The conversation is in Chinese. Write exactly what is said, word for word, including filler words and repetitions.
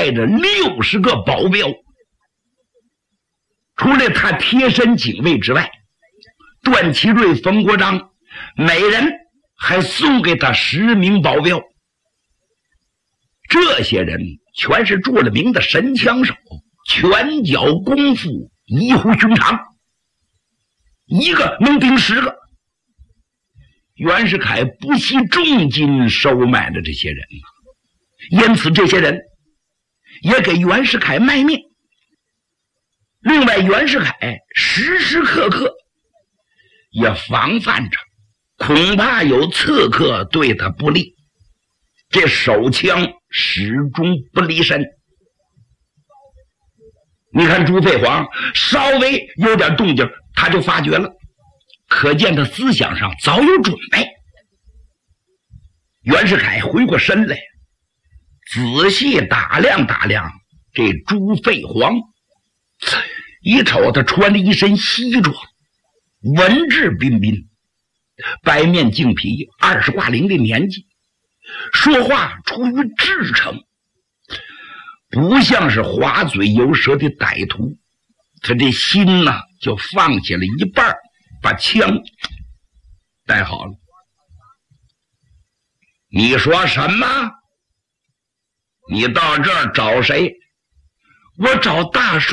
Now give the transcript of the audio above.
带着六十个保镖，除了他贴身警卫之外，段祺瑞、冯国璋每人还送给他十名保镖。这些人全是著了名的神枪手，拳脚功夫异乎寻常，一个能顶十个。袁世凯不惜重金收买了这些人，因此这些人也给袁世凯卖命。另外，袁世凯时时刻刻也防范着，恐怕有刺客对他不利，这手枪始终不离身。你看朱飞黄稍微有点动静，他就发觉了，可见他思想上早有准备。袁世凯回过身来，仔细打量打量这朱飞黄，一瞅他穿了一身西装，文质彬彬，白面净皮，二十挂零的年纪，说话出于至诚，不像是滑嘴游舌的歹徒。他这心呢、啊、就放下了一半，把枪带好了。你说什么？你到这儿找谁？我找大帅。